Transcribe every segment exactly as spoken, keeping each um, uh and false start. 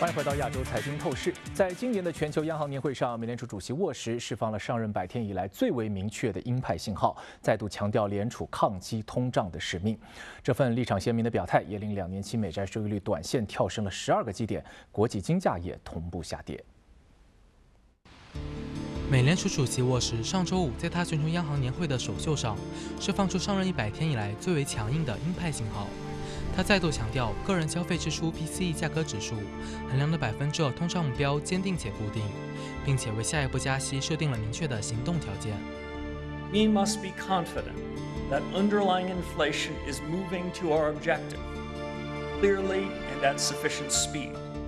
欢迎回到亚洲财经透视。在今年的全球央行年会上，美联储主席沃什释放了上任百天以来最为明确的鹰派信号，再度强调联储抗击通胀的使命。这份立场鲜明的表态也令两年期美债收益率短线跳升了十二个基点，国际金价也同步下跌。 美联储主席沃什上周五在他全球央行年会的首秀上，释放出上任一百天以来最为强硬的鹰派信号。他再度强调，个人消费支出 P C E 价格指数衡量的百分之二通胀目标坚定且固定，并且为下一步加息设定了明确的行动条件。 We must be confident that underlying inflation is moving to our objective, clearly and at sufficient speed.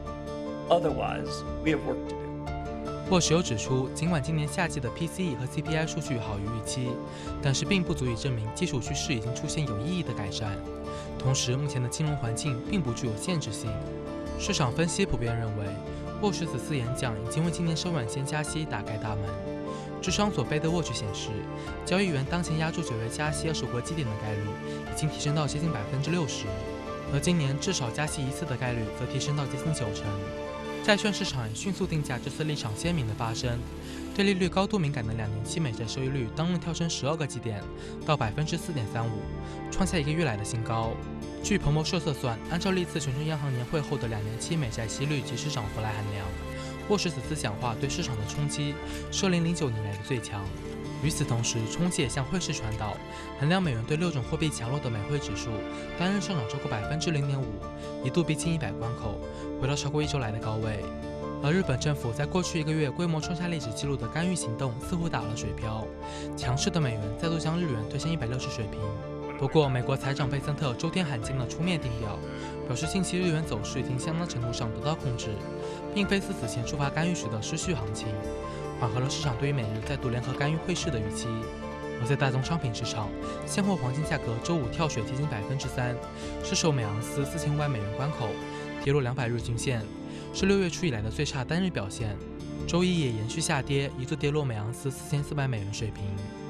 Otherwise, we have work to do. 沃什又指出，尽管今年夏季的 P C E 和 C P I 数据好于预期，但是并不足以证明基础趋势已经出现有意义的改善。同时，目前的金融环境并不具有限制性。市场分析普遍认为，沃什此次演讲已经为今年收软线加息打开大门。智商所背的沃什显示，交易员当前压住九月加息二十五个基点的概率已经提升到接近百分之六十，而今年至少加息一次的概率则提升到接近九成。债券市场也迅速定价这次立场鲜明的发生，对利率高度敏感的两年期美债收益率当日跳升十二个基点，到百分之四点三五，创下一个月来的新高。据彭博社测算，按照历次全球央行年会后的两年期美债息率及时涨幅来衡量，沃什此次讲话对市场的冲击是二零零九年来的最强。与此同时，冲击也向汇市传导，衡量美元对六种货币强弱的美汇指数单日上涨超过百分之零点五，一度逼近一百关口，回到超过一周来的高位。而日本政府在过去一个月规模创下历史纪录的干预行动似乎打了水漂，强势的美元再度将日元推向一百六十水平。不过，美国财长贝森特周天罕见地出面定调，表示近期日元走势已经相当程度上得到控制，并非似此前触发干预时的失序行情，缓和了市场对于美日再度联合干预汇市的预期。而在大宗商品市场，现货黄金价格周五跳水接近百分之三，失守每盎司四千五百美元关口，跌落两百日均线，是六月初以来的最差单日表现。周一也延续下跌，一度跌落每盎司四千四百美元水平。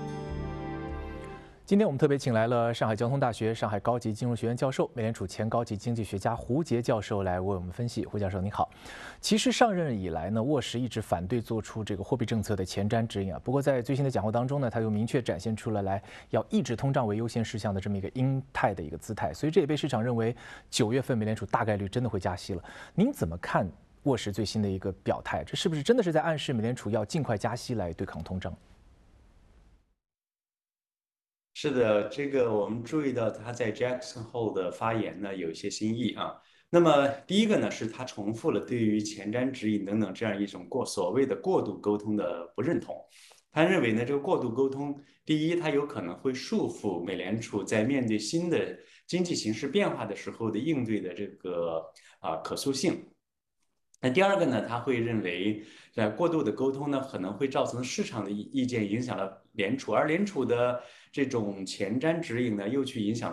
今天我们特别请来了上海交通大学上海高级金融学院教授、美联储前高级经济学家胡杰教授来为我们分析。胡教授您好。其实上任以来呢，沃什一直反对做出这个货币政策的前瞻指引啊。不过在最新的讲话当中呢，他又明确展现出了来要抑制通胀为优先事项的这么一个鹰派的一个姿态，所以这也被市场认为九月份美联储大概率真的会加息了。您怎么看沃什最新的一个表态？这是不是真的是在暗示美联储要尽快加息来对抗通胀？ 是的，这个我们注意到他在 Jackson 后的发言呢有一些新意啊。那么第一个呢是他重复了对于前瞻指引等等这样一种过所谓的过度沟通的不认同。他认为呢这个过度沟通，第一它有可能会束缚美联储在面对新的经济形势变化的时候的应对的这个啊可塑性。那第二个呢，他会认为，呃，过度的沟通呢，可能会造成市场的意见影响了联储，而联储的这种前瞻指引呢，又去影响了